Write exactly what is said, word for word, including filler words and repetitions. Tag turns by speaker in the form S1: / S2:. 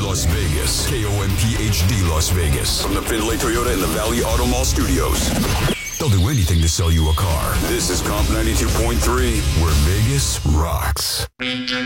S1: Las Vegas. K O M P H D Las Vegas. From the Findlay Toyota in the Valley Auto Mall studios. They'll do anything to sell you a car. This is Comp ninety-two point three, where Vegas rocks.